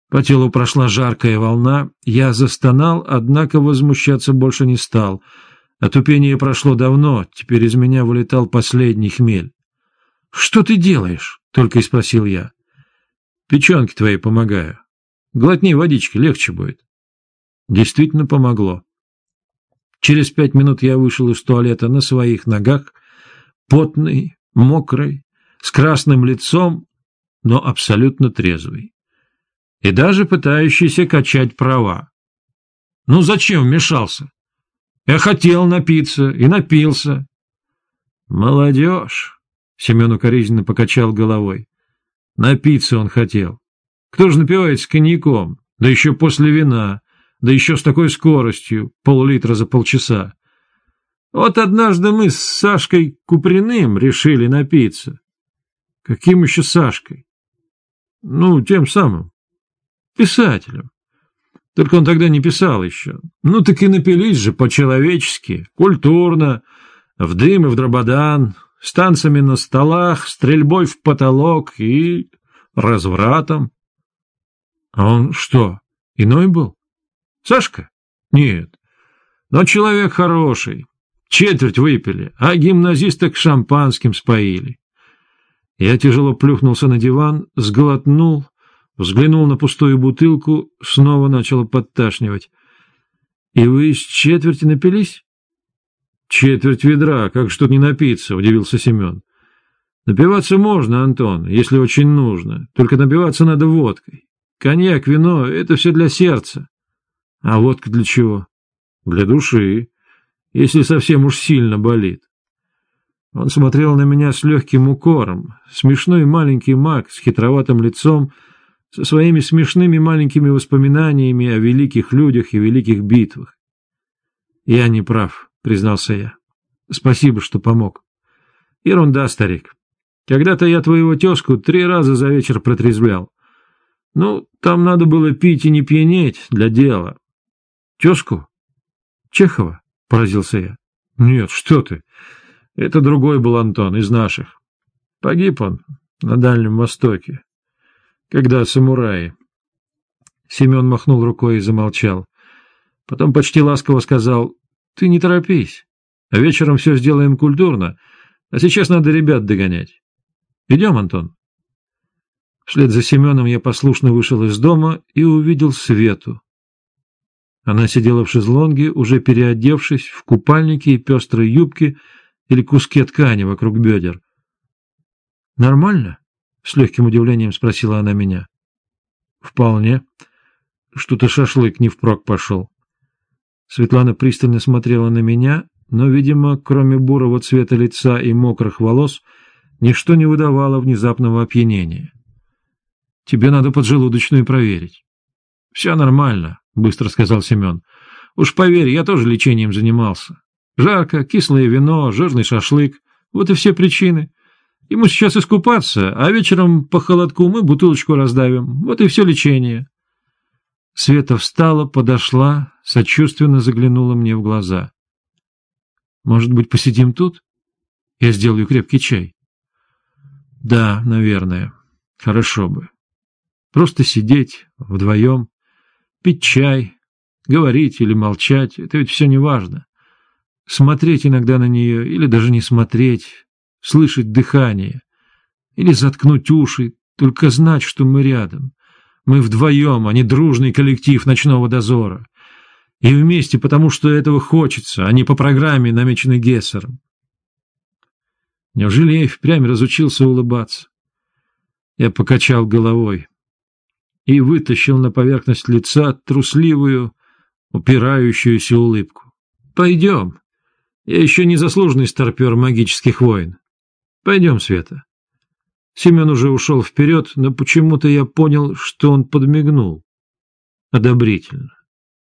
По телу прошла жаркая волна, я застонал, однако возмущаться больше не стал. Отупение прошло давно, теперь из меня вылетал последний хмель. — Что ты делаешь? — только и спросил я. — Печенки твои помогаю. Глотни водички, легче будет. Действительно помогло. Через 5 минут я вышел из туалета на своих ногах, потный, мокрый, с красным лицом, но абсолютно трезвый. И даже пытающийся качать права. Ну зачем вмешался? Я хотел напиться и напился. Молодежь, Семен укоризненно покачал головой. Напиться он хотел. Кто же напивается коньяком, да еще после вина, да еще с такой скоростью, пол-литра за полчаса. Вот однажды мы с Сашкой Куприным решили напиться. Каким еще Сашкой? Ну, тем самым. Писателем. Только он тогда не писал еще. Ну, так и напились же по-человечески, культурно, в дым и в дрободан, с танцами на столах, стрельбой в потолок и развратом. А он что, иной был? Сашка? Нет. Но человек хороший. Четверть выпили, а гимназисток шампанским споили. Я тяжело плюхнулся на диван, сглотнул, взглянул на пустую бутылку, снова начало подташнивать. — И вы из четверти напились? — Четверть ведра, как ж тут не напиться, — удивился Семен. — Напиваться можно, Антон, если очень нужно, только напиваться надо водкой. Коньяк, вино — это все для сердца. А водка для чего? Для души, если совсем уж сильно болит. Он смотрел на меня с легким укором, смешной маленький маг с хитроватым лицом, со своими смешными маленькими воспоминаниями о великих людях и великих битвах. — Я не прав, — признался я. — Спасибо, что помог. — Ерунда, старик. Когда-то я твоего тезку 3 раза за вечер протрезвлял. Ну, там надо было пить и не пьянеть для дела. — Тезку? Чехова? — поразился я. — Нет, что ты. Это другой был Антон, из наших. Погиб он на Дальнем Востоке. Когда самураи. Семен махнул рукой и замолчал. Потом почти ласково сказал: — Ты не торопись, а вечером все сделаем культурно, а сейчас надо ребят догонять. Идем, Антон. Вслед за Семеном я послушно вышел из дома и увидел Свету. Она сидела в шезлонге, уже переодевшись, в купальнике и пестрой юбке или куске ткани вокруг бедер. — Нормально? — с легким удивлением спросила она меня. — Вполне. Что-то шашлык не впрок пошел. Светлана пристально смотрела на меня, но, видимо, кроме бурого цвета лица и мокрых волос, ничто не выдавало внезапного опьянения. — Тебе надо поджелудочную проверить. — Все нормально, — быстро сказал Семен. — Уж поверь, я тоже лечением занимался. Жарко, кислое вино, жирный шашлык — вот и все причины. Ему сейчас искупаться, а вечером по холодку мы бутылочку раздавим. Вот и все лечение. Света встала, подошла, сочувственно заглянула мне в глаза. — Может быть, посидим тут? Я сделаю крепкий чай. — Да, наверное. Хорошо бы. Просто сидеть вдвоем, пить чай, говорить или молчать — это ведь все не важно. Смотреть иногда на нее или даже не смотреть, слышать дыхание или заткнуть уши, только знать, что мы рядом. Мы вдвоем, а не дружный коллектив ночного дозора. И вместе, потому что этого хочется, а не по программе, намеченной Гессером. Неужели я и впрямь разучился улыбаться? Я покачал головой и вытащил на поверхность лица трусливую, упирающуюся улыбку. «Пойдем. Я еще не заслуженный старпер магических войн. Пойдем, Света». Семен уже ушел вперед, но почему-то я понял, что он подмигнул. Одобрительно.